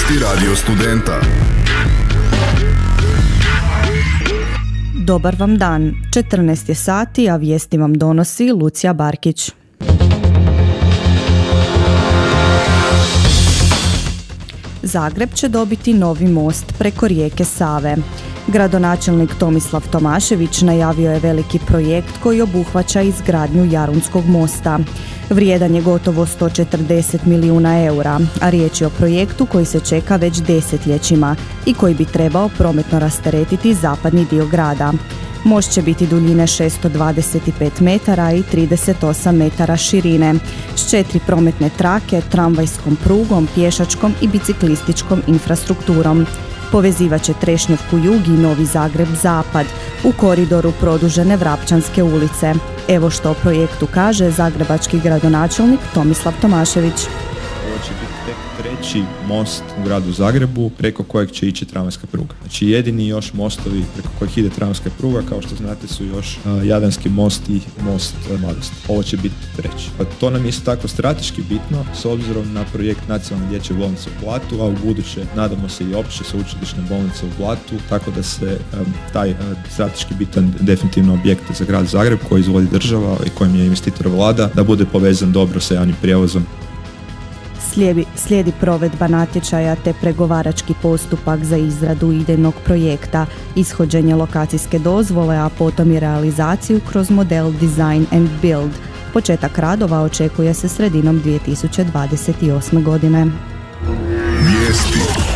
Vijesti Radio Studenta. Dobar vam dan. 14 je sati, a vijesti vam donosi Lucija Barkić. Zagreb će dobiti novi most preko rijeke Save. Gradonačelnik Tomislav Tomašević najavio je veliki projekt koji obuhvaća izgradnju Jarunskog mosta. Vrijedan je gotovo 140 milijuna eura, a riječ je o projektu koji se čeka već desetljećima i koji bi trebao prometno rasteretiti zapadni dio grada. Most će biti duljine 625 metara i 38 metara širine, s 4 prometne trake, tramvajskom prugom, pješačkom i biciklističkom infrastrukturom. Povezivaće Trešnjevku jug i Novi Zagreb zapad u koridoru produžene Vrapčanske ulice. Evo što o projektu kaže zagrebački gradonačelnik Tomislav Tomašević. Ovo će biti tek treći most u gradu Zagrebu preko kojeg će ići tramvajska pruga. Znači jedini još mostovi preko kojeg ide tramvajska pruga, kao što znate, su još Jadranski most i most Mladosti. Ovo će biti treći. To nam je isto tako strateški bitno s obzirom na projekt Nacionalne dječje bolnice u Blatu, a u buduće nadamo se i opće sveučilišne bolnice u Blatu, tako da se taj strateški bitan definitivno objekt za grad Zagreb koji izvodi država i kojim je investitor vlada, da bude povezan dobro sa javnim prijevozom. Slijedi provedba natječaja te pregovarački postupak za izradu idejnog projekta, ishođenje lokacijske dozvole, a potom i realizaciju kroz model Design and Build. Početak radova očekuje se sredinom 2028. godine. Vijesti.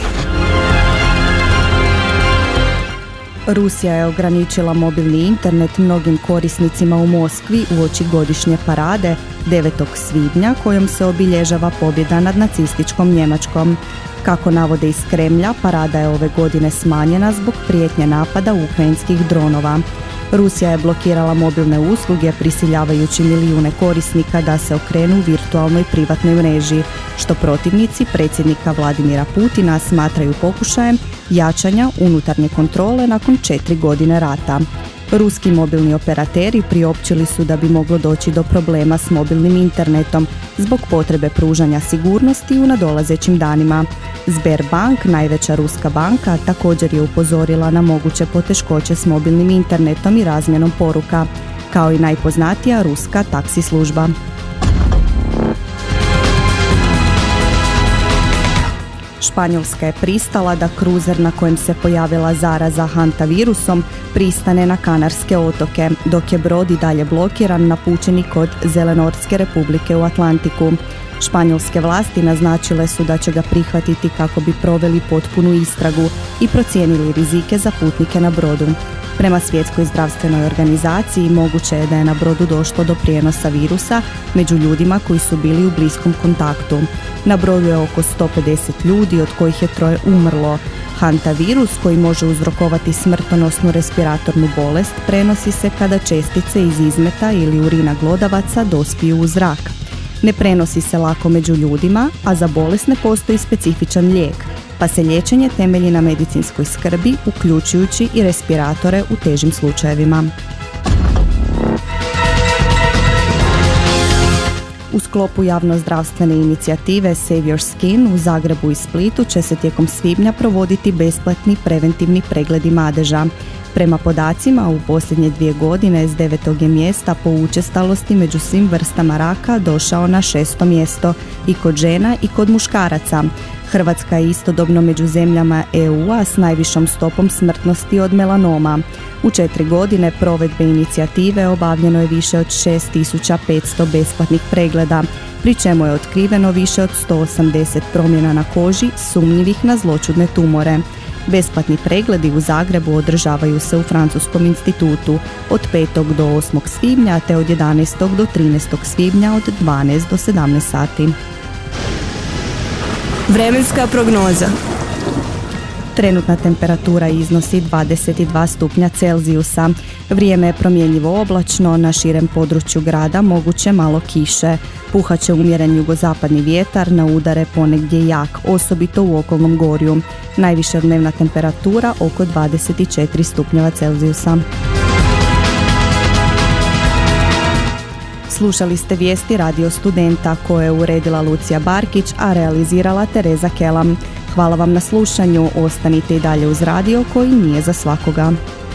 Rusija je ograničila mobilni internet mnogim korisnicima u Moskvi uoči godišnje parade 9. svibnja kojom se obilježava pobjeda nad nacističkom Njemačkom. Kako navode iz Kremlja, parada je ove godine smanjena zbog prijetnje napada ukrajinskih dronova. Rusija je blokirala mobilne usluge prisiljavajući milijune korisnika da se okrenu virtualnoj privatnoj mreži, što protivnici predsjednika Vladimira Putina smatraju pokušajem jačanja unutarnje kontrole nakon 4 godine rata. Ruski mobilni operateri priopćili su da bi moglo doći do problema s mobilnim internetom zbog potrebe pružanja sigurnosti u nadolazećim danima. Sberbank, najveća ruska banka, također je upozorila na moguće poteškoće s mobilnim internetom i razmjenom poruka, kao i najpoznatija ruska taksi služba. Španjolska je pristala da kruzer na kojem se pojavila zaraza hantavirusom pristane na Kanarske otoke, dok je brod i dalje blokiran na pučini kod Zelenortske republike u Atlantiku. Španjolske vlasti naznačile su da će ga prihvatiti kako bi proveli potpunu istragu i procijenili rizike za putnike na brodu. Prema Svjetskoj zdravstvenoj organizaciji moguće je da je na brodu došlo do prijenosa virusa među ljudima koji su bili u bliskom kontaktu. Na brodu je oko 150 ljudi, od kojih je 3 umrlo. Hantavirus, koji može uzrokovati smrtonosnu respiratornu bolest, prenosi se kada čestice iz izmeta ili urina glodavaca dospiju u zrak. Ne prenosi se lako među ljudima, a za bolest ne postoji specifičan lijek, pa se liječenje temelji na medicinskoj skrbi, uključujući i respiratore u težim slučajevima. U sklopu javnozdravstvene inicijative Save Your Skin u Zagrebu i Splitu će se tijekom svibnja provoditi besplatni preventivni pregledi madeža. Prema podacima, u posljednje 2 godine s 9. je mjesta po učestalosti među svim vrstama raka došao na 6. mjesto i kod žena i kod muškaraca. Hrvatska je istodobno među zemljama EU-a s najvišom stopom smrtnosti od melanoma. U 4 godine provedbe inicijative obavljeno je više od 6500 besplatnih pregleda, pri čemu je otkriveno više od 180 promjena na koži sumnjivih na zloćudne tumore. Besplatni pregledi u Zagrebu održavaju se u Francuskom institutu od 5. do 8. svibnja te od 11. do 13. svibnja od 12 do 17 sati. Vremenska prognoza. Trenutna temperatura iznosi 22 stupnja Celzijusa. Vrijeme je promjenjivo oblačno, na širem području grada moguće malo kiše. Puhat će umjeren jugozapadni vjetar, na udare ponegdje jak, osobito u okolnom gorju. Najviša dnevna temperatura oko 24 stupnjeva Celzijusa. Slušali ste vijesti Radio Studenta koje je uredila Lucija Barkić, a realizirala Tereza Kelam. Hvala vam na slušanju, ostanite i dalje uz radio koji nije za svakoga.